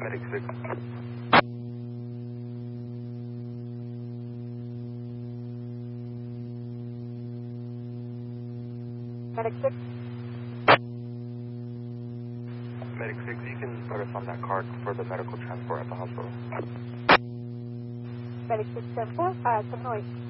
Medic 6. Medic 6. Medic 6, you can put us on that card for the medical transport at the hospital. Medic 6 10-4, some noise.